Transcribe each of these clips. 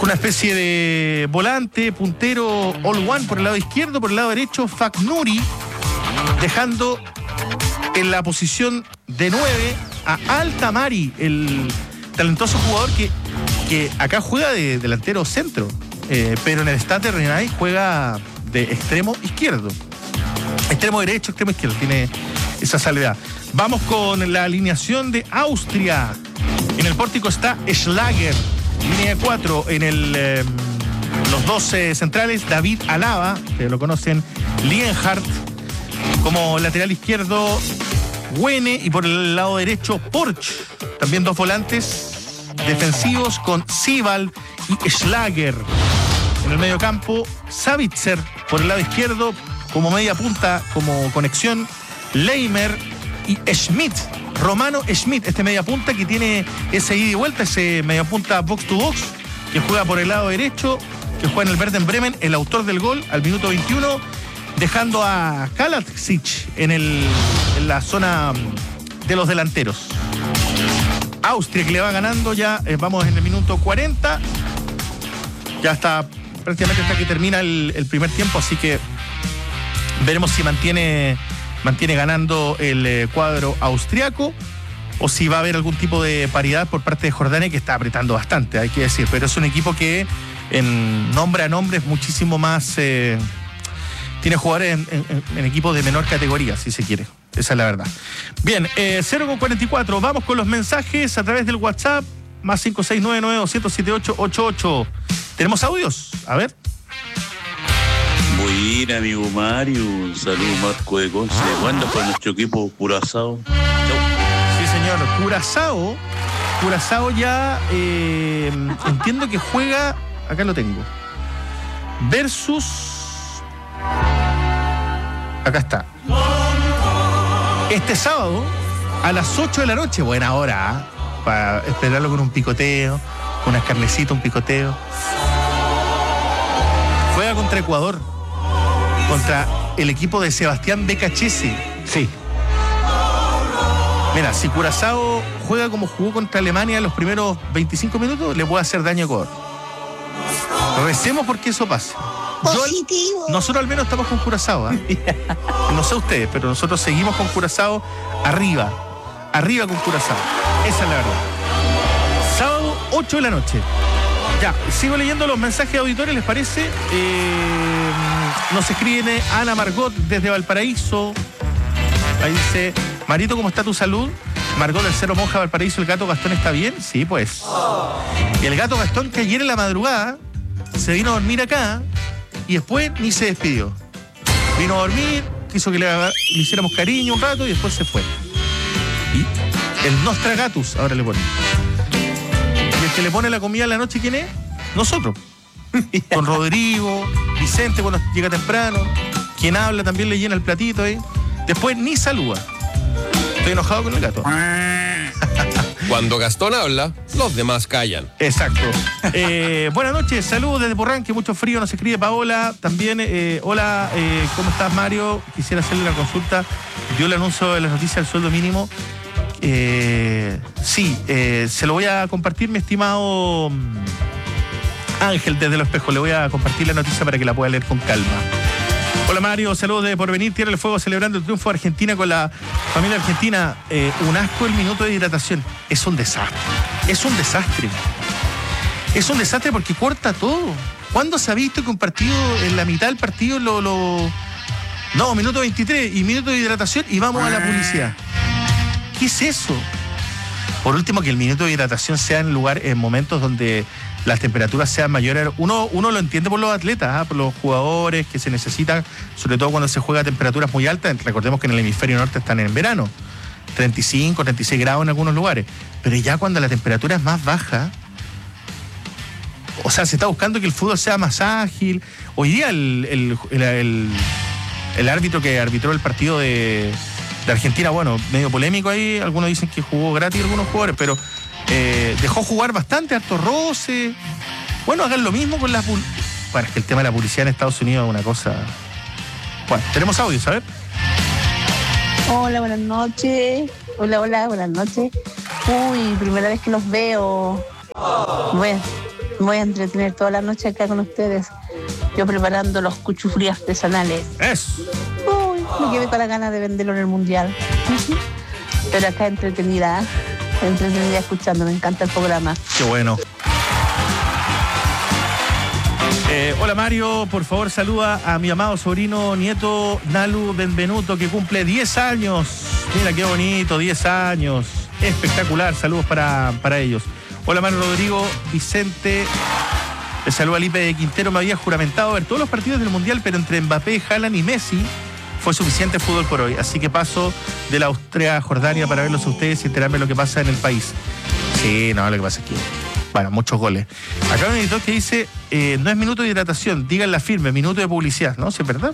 Una especie de volante, puntero, all one por el lado izquierdo, por el lado derecho, Faknuri, dejando en la posición de 9 a Altamari, el talentoso jugador que acá juega de delantero centro, pero en el Stade Rennais juega de extremo izquierdo. Extremo derecho, extremo izquierdo, tiene esa salvedad. Vamos con la alineación de Austria. En el pórtico está Schlager, línea 4. En los dos centrales, David Alaba, que lo conocen, Lienhardt. Como lateral izquierdo, Wene, y por el lado derecho, Porch. También dos volantes defensivos con Sibal y Schlager. En el medio campo, Savitzer por el lado izquierdo, como media punta, como conexión, Leimer y Schmidt, Romano Schmidt, este media punta que tiene ese ida y vuelta, ese media punta box to box, que juega por el lado derecho, que juega en el Werder Bremen, el autor del gol al minuto 21, dejando a Kaladzic en la zona de los delanteros. Austria, que le va ganando ya, vamos en el minuto 40, ya está prácticamente hasta que termina el primer tiempo, así que veremos si mantiene ganando el cuadro austriaco o si va a haber algún tipo de paridad por parte de Jordania, que está apretando bastante, hay que decir, pero es un equipo que en nombre a nombre es muchísimo más, tiene jugadores en equipos de menor categoría, si se quiere, esa es la verdad. Bien, 0:44, vamos con los mensajes a través del WhatsApp, más 569-900-7888. ¿Tenemos audios? A ver. Buena, amigo Mario. Un saludo, Marco de Conce. ¿Cuándo fue nuestro equipo Curazao? Sí, señor. Curazao ya entiendo que juega, acá lo tengo, versus, acá está, este sábado a las 8 de la noche, buena hora, para esperarlo con un picoteo, con unas carnecitas, un picoteo. Juega contra Ecuador, contra el equipo de Sebastián Becachese. Sí. Mira, si Curazao juega como jugó contra Alemania en los primeros 25 minutos, le puede hacer daño a Ecuador. Recemos porque eso pase. Nosotros al menos estamos con Curazao, ¿eh? No sé ustedes, pero nosotros seguimos con Curazao arriba con Curazao. Esa es la verdad. Sábado, 8 de la noche. Ya, sigo leyendo los mensajes de auditores, ¿les parece? Nos escribe Ana Margot desde Valparaíso. Ahí dice: Marito, ¿cómo está tu salud? Margot del Cerro Monja, Valparaíso, ¿el gato Gastón está bien? Sí, pues. Y el gato Gastón, que ayer en la madrugada se vino a dormir acá y después ni se despidió. Vino a dormir, quiso que le hiciéramos cariño un rato y después se fue. Y el Nostragatus ahora le pone. Y el que le pone la comida en la noche, ¿quién es? Nosotros. Con Rodrigo, Vicente cuando llega temprano. Quien habla también le llena el platito ahí. Después ni saluda. Estoy enojado con el gato. Cuando Gastón habla, los demás callan. Exacto. Buenas noches, saludos desde Porranque, mucho frío, nos escribe Paola. También, hola, ¿cómo estás, Mario? Quisiera hacerle una consulta. Dio el anuncio de las noticias del sueldo mínimo. Sí, se lo voy a compartir, mi estimado Ángel desde Los Espejos. Le voy a compartir la noticia para que la pueda leer con calma. Hola, Mario, saludos de Porvenir, Tierra del Fuego, celebrando el triunfo de Argentina con la familia argentina. Un asco el minuto de hidratación. Es un desastre. Es un desastre. Es un desastre porque corta todo. ¿Cuándo se ha visto que un partido, en la mitad del partido, No, minuto 23 y minuto de hidratación y vamos a la publicidad? ¿Qué es eso? Por último, que el minuto de hidratación sea en momentos donde las temperaturas sean mayores. Uno lo entiende por los atletas, por los jugadores que se necesitan, sobre todo cuando se juega a temperaturas muy altas. Recordemos que en el hemisferio norte están en verano, 35, 36 grados en algunos lugares. Pero ya cuando la temperatura es más baja, o sea, se está buscando que el fútbol sea más ágil. Hoy día el árbitro que arbitró el partido de Argentina, bueno, medio polémico ahí, algunos dicen que jugó gratis algunos jugadores, pero dejó jugar bastante, harto roce. Bueno, hagan lo mismo con bueno, es que el tema de la publicidad en Estados Unidos es una cosa. Bueno, tenemos audios, a ver. Hola, buenas noches. Hola, buenas noches. Uy, primera vez que los veo. Bueno, Me voy a entretener toda la noche acá con ustedes. Yo preparando los cuchuflí artesanales. Eso. Uy, me quedé con la ganas de venderlo en el mundial. Pero acá entretenida escuchando, me encanta el programa. Qué bueno. Hola Mario, por favor saluda a mi amado sobrino nieto Nalu Benvenuto, que cumple 10 años. Mira qué bonito, 10 años. Espectacular, saludos para ellos. Hola Mario Rodrigo, Vicente, le saluda a Lipe de Quintero. Me había juramentado ver todos los partidos del Mundial, pero entre Mbappé, Haaland y Messi fue suficiente fútbol por hoy. Así que paso de la Austria a Jordania para verlos a ustedes y enterarme de lo que pasa en el país. Sí, no, lo que pasa es que, bueno, muchos goles. Acá hay un editor que dice, no es minuto de hidratación, díganla firme, minuto de publicidad. No, si es verdad.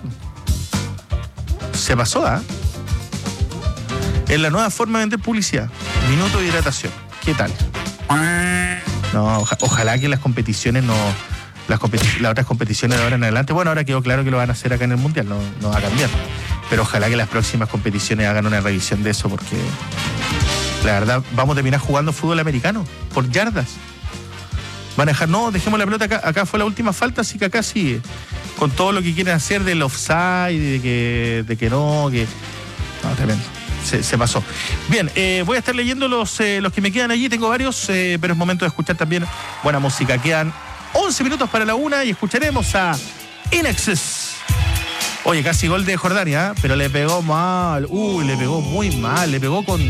Se pasó, ¿ah? Es la nueva forma de vender publicidad. Minuto de hidratación. ¿Qué tal? No, ojalá que las competiciones no... Las otras competiciones de ahora en adelante, bueno, ahora quedó claro que lo van a hacer acá en el Mundial, no va a cambiar. Pero ojalá que las próximas competiciones hagan una revisión de eso, porque la verdad vamos a terminar jugando fútbol americano por yardas. Van a dejar, no, dejemos la pelota acá fue la última falta, así que acá sigue. Con todo lo que quieren hacer del offside, de que no, tremendo. Se pasó. Bien, voy a estar leyendo los que me quedan allí, tengo varios, pero es momento de escuchar también buena música. Quedan 11 minutos para la 1 y escucharemos a INXS. Oye, casi gol de Jordania, ¿eh? Pero le pegó mal. Le pegó muy mal. Le pegó con...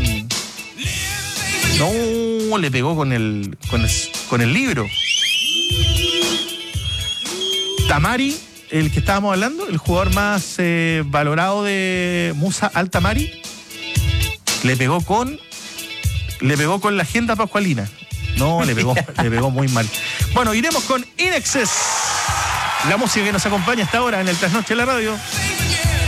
No, le pegó con el libro. Tamari, el que estábamos hablando, el jugador más valorado de Musa Al-Tamari, le pegó con la agenda pascualina. No, le pegó muy mal. Bueno, iremos con INXS, la música que nos acompaña hasta ahora en el Trasnoche de la Radio.